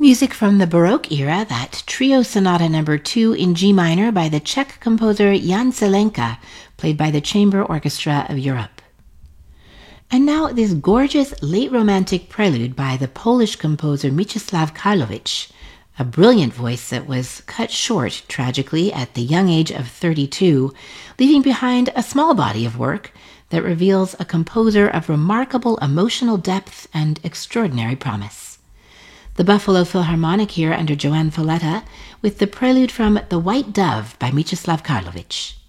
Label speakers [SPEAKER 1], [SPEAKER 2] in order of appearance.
[SPEAKER 1] Music from the Baroque era, that Trio Sonata No. 2 in G minor by the Czech composer Jan Zelenka, played by the Chamber Orchestra of Europe. And now this gorgeous late Romantic prelude by the Polish composer Mieczysław Karlowicz, a brilliant voice that was cut short, tragically, at the young age of 32, leaving behind a small body of work that reveals a composer of remarkable emotional depth and extraordinary promise. The Buffalo Philharmonic here under Joanne Falletta with the prelude from The White Dove by Mieczysław Karlowicz.